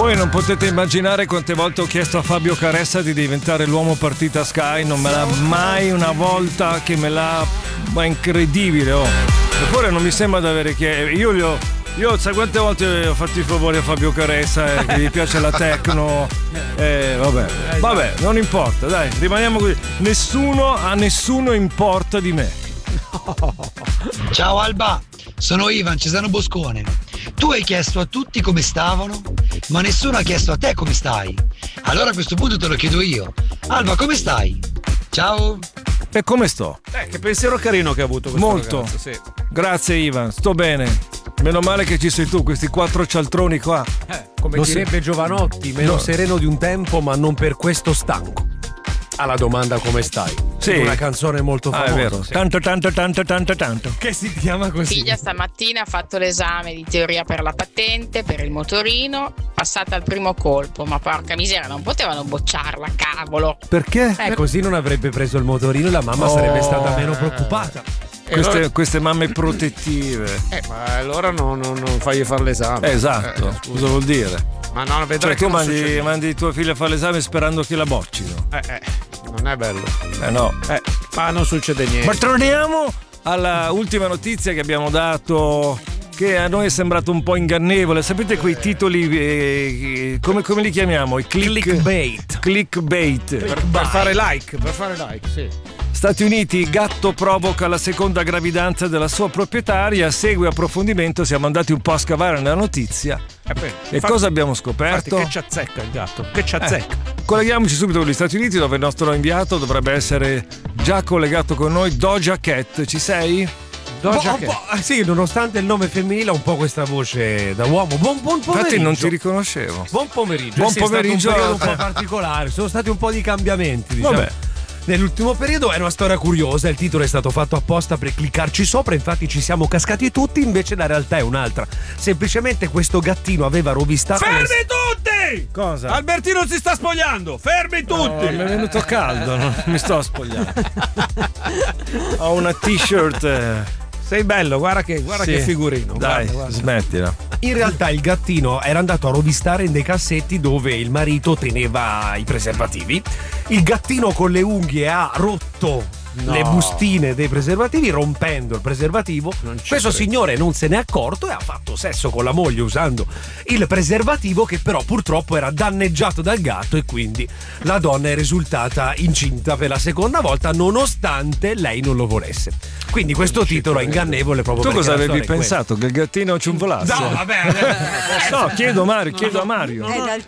Voi non potete immaginare quante volte ho chiesto a Fabio Caressa di diventare l'uomo partita Sky, non me l'ha mai una volta che me l'ha. Ma incredibile, oh. Eppure non mi sembra di avere chiesto. Io sai quante volte ho fatto i favori a Fabio Caressa che gli piace la techno. Vabbè, non importa, dai, rimaniamo così. A nessuno importa di me. Ciao Alba, sono Ivan Cesano Boscone. Tu hai chiesto a tutti come stavano, ma nessuno ha chiesto a te come stai. Allora a questo punto te lo chiedo io. Alba, come stai? Ciao. E come sto? Che pensiero carino che ha avuto questo molto ragazzo, sì. Grazie Ivan, sto bene. Meno male che ci sei tu, questi 4 cialtroni qua. Come direbbe Giovanotti, meno sereno di un tempo, ma non per questo stanco. Alla domanda come stai? Sì. Una canzone molto famosa. È vero. Sì. Tanto. Che si chiama così. Figlia stamattina ha fatto l'esame di teoria per la patente, per il motorino, passata al primo colpo, ma porca miseria, non potevano bocciarla, cavolo. Perché? Così non avrebbe preso il motorino e la mamma sarebbe stata meno preoccupata. Queste mamme protettive. Ma allora non fagli fare l'esame. Esatto. Cosa vuol dire? Ma no, vedrai tu che mandi tua figlia a fare l'esame sperando che la boccino. non è bello. No. Ma non succede niente. Ma torniamo alla ultima notizia che abbiamo dato, che a noi è sembrato un po' ingannevole. Sapete quei titoli come li chiamiamo? I Clickbait. Per fare like, sì. Stati Uniti, gatto provoca la seconda gravidanza della sua proprietaria, segue approfondimento, siamo andati un po' a scavare nella notizia. Cosa abbiamo scoperto? Che ci azzecca il gatto, che ci azzecca. Colleghiamoci subito con gli Stati Uniti, dove il nostro inviato dovrebbe essere già collegato con noi. Doja Cat, ci sei? Sì, nonostante il nome femminile ha un po' questa voce da uomo. Buon pomeriggio. Infatti non ti riconoscevo. Buon pomeriggio. Buon pomeriggio. È stato un periodo un po' particolare, sono stati un po' di cambiamenti, diciamo. Vabbè. Nell'ultimo periodo è una storia curiosa, il titolo è stato fatto apposta per cliccarci sopra, infatti ci siamo cascati tutti, invece la realtà è un'altra. Semplicemente questo gattino aveva rovistato... Fermi tutti! Cosa? Albertino si sta spogliando, fermi tutti! No, mi è venuto caldo, non mi sto spogliando. Ho una t-shirt... Sei bello, guarda che figurino. Dai, guarda. smettila. In realtà il gattino era andato a rovistare in dei cassetti dove il marito teneva i preservativi. Il gattino con le unghie ha rotto le bustine dei preservativi, rompendo il preservativo. Questo signore non se n'è accorto e ha fatto sesso con la moglie usando il preservativo, che però purtroppo era danneggiato dal gatto, e quindi la donna è risultata incinta per la seconda volta, nonostante lei non lo volesse. Quindi questo titolo è ingannevole proprio. Tu cosa avevi pensato? Che il gattino ciumbolasse? No, vabbè. No, chiedo a Mario. È dal